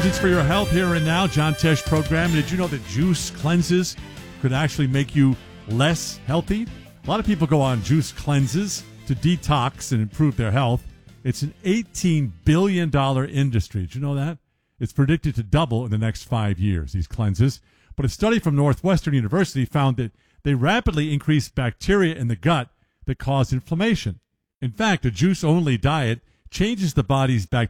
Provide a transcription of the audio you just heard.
Intelligence for your health here and now. John Tesh program. Did you know that juice cleanses could actually make you less healthy? A lot of people go on juice cleanses to detox and improve their health. It's an $18 billion industry. Did you know that? It's predicted to double in the next 5 years, these cleanses. But a study from Northwestern University found that they rapidly increase bacteria in the gut that cause inflammation. In fact, a juice-only diet changes the body's bacteria